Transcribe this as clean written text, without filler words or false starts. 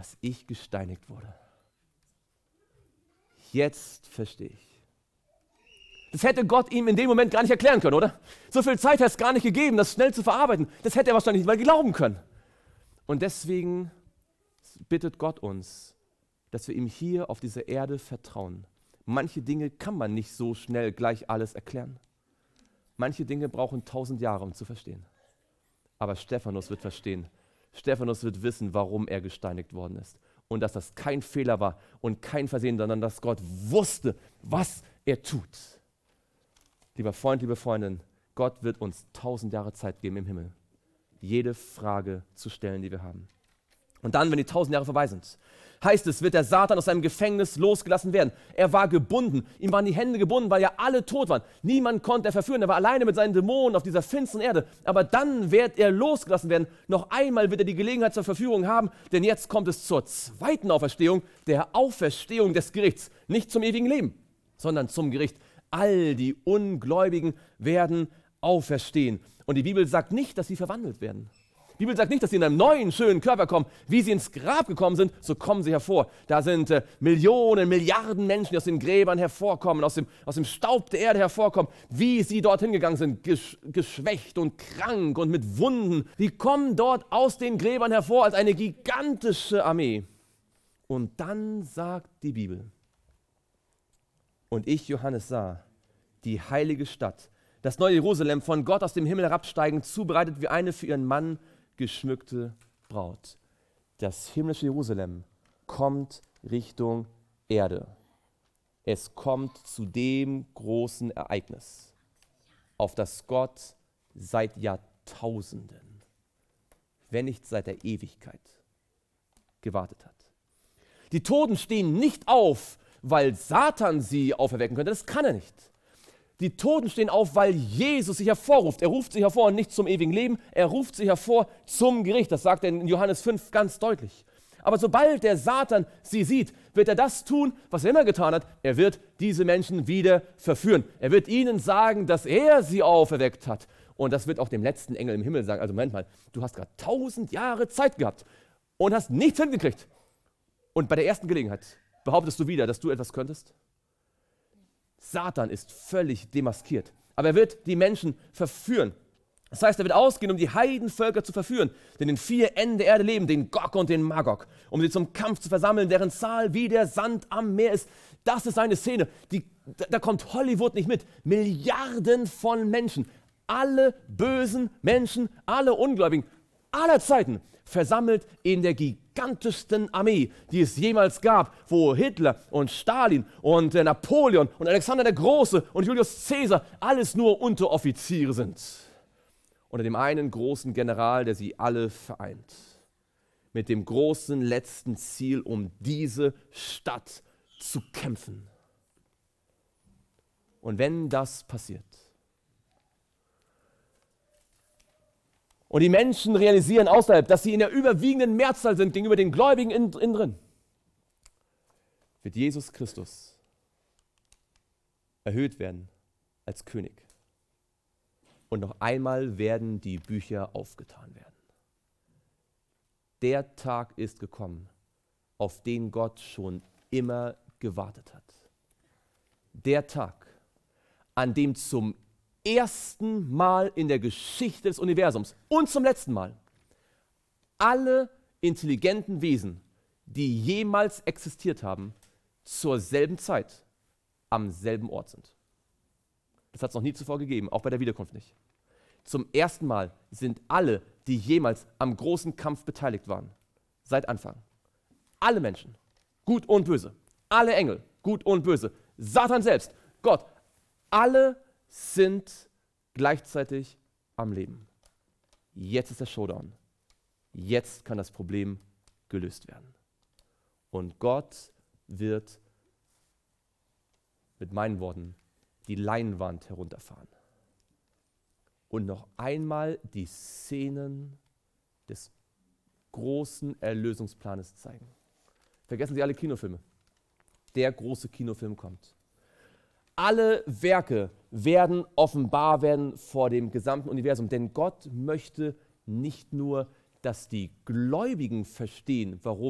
dass ich gesteinigt wurde. Jetzt verstehe ich. Das hätte Gott ihm in dem Moment gar nicht erklären können, oder? So viel Zeit hat es gar nicht gegeben, das schnell zu verarbeiten. Das hätte er wahrscheinlich nicht mal glauben können. Und deswegen bittet Gott uns, dass wir ihm hier auf dieser Erde vertrauen. Manche Dinge kann man nicht so schnell gleich alles erklären. Manche Dinge brauchen 1000 Jahre, um zu verstehen. Aber Stephanus wird verstehen. Stephanus wird wissen, warum er gesteinigt worden ist. Und dass das kein Fehler war und kein Versehen, sondern dass Gott wusste, was er tut. Lieber Freund, liebe Freundin, Gott wird uns 1000 Jahre Zeit geben im Himmel, jede Frage zu stellen, die wir haben. Und dann, wenn die 1000 Jahre vorbei sind, heißt es, wird der Satan aus seinem Gefängnis losgelassen werden. Er war gebunden, ihm waren die Hände gebunden, weil ja alle tot waren. Niemand konnte er verführen, er war alleine mit seinen Dämonen auf dieser finsteren Erde. Aber dann wird er losgelassen werden. Noch einmal wird er die Gelegenheit zur Verführung haben, denn jetzt kommt es zur zweiten Auferstehung, der Auferstehung des Gerichts. Nicht zum ewigen Leben, sondern zum Gericht. All die Ungläubigen werden auferstehen. Und die Bibel sagt nicht, dass sie verwandelt werden. Die Bibel sagt nicht, dass sie in einem neuen, schönen Körper kommen. Wie sie ins Grab gekommen sind, so kommen sie hervor. Da sind Millionen, Milliarden Menschen, die aus den Gräbern hervorkommen, aus dem Staub der Erde hervorkommen. Wie sie dorthin gegangen sind, geschwächt und krank und mit Wunden. Die kommen dort aus den Gräbern hervor als eine gigantische Armee. Und dann sagt die Bibel: Und ich, Johannes, sah die heilige Stadt, das neue Jerusalem, von Gott aus dem Himmel herabsteigen, zubereitet wie eine für ihren Mann geschmückte Braut. Das himmlische Jerusalem kommt Richtung Erde. Es kommt zu dem großen Ereignis, auf das Gott seit Jahrtausenden, wenn nicht seit der Ewigkeit, gewartet hat. Die Toten stehen nicht auf, weil Satan sie auferwecken könnte. Das kann er nicht. Die Toten stehen auf, weil Jesus sich hervorruft. Er ruft sich hervor nicht zum ewigen Leben, er ruft sich hervor zum Gericht. Das sagt er in Johannes 5 ganz deutlich. Aber sobald der Satan sie sieht, wird er das tun, was er immer getan hat. Er wird diese Menschen wieder verführen. Er wird ihnen sagen, dass er sie auferweckt hat. Und das wird auch dem letzten Engel im Himmel sagen: Also Moment mal, du hast gerade 1000 Jahre Zeit gehabt und hast nichts hingekriegt. Und bei der ersten Gelegenheit behauptest du wieder, dass du etwas könntest? Satan ist völlig demaskiert, aber er wird die Menschen verführen. Das heißt, er wird ausgehen, um die Heidenvölker zu verführen, die in den 4 Enden der Erde leben, den Gog und den Magog, um sie zum Kampf zu versammeln, deren Zahl wie der Sand am Meer ist. Das ist seine Szene. Da kommt Hollywood nicht mit. Milliarden von Menschen, alle bösen Menschen, alle Ungläubigen, aller Zeiten, versammelt in der gigantischsten Armee, die es jemals gab, wo Hitler und Stalin und Napoleon und Alexander der Große und Julius Caesar alles nur Unteroffiziere sind. Unter dem einen großen General, der sie alle vereint. Mit dem großen letzten Ziel, um diese Stadt zu kämpfen. Und wenn das passiert, und die Menschen realisieren außerhalb, dass sie in der überwiegenden Mehrzahl sind gegenüber den Gläubigen innen drin, wird Jesus Christus erhöht werden als König. Und noch einmal werden die Bücher aufgetan werden. Der Tag ist gekommen, auf den Gott schon immer gewartet hat. Der Tag, an dem zum ersten Mal in der Geschichte des Universums und zum letzten Mal alle intelligenten Wesen, die jemals existiert haben, zur selben Zeit am selben Ort sind. Das hat es noch nie zuvor gegeben, auch bei der Wiederkunft nicht. Zum ersten Mal sind alle, die jemals am großen Kampf beteiligt waren, seit Anfang, alle Menschen, gut und böse, alle Engel, gut und böse, Satan selbst, Gott, alle sind gleichzeitig am Leben. Jetzt ist der Showdown. Jetzt kann das Problem gelöst werden. Und Gott wird mit meinen Worten die Leinwand herunterfahren und noch einmal die Szenen des großen Erlösungsplanes zeigen. Vergessen Sie alle Kinofilme. Der große Kinofilm kommt. Alle Werke werden offenbar werden vor dem gesamten Universum, denn Gott möchte nicht nur, dass die Gläubigen verstehen, warum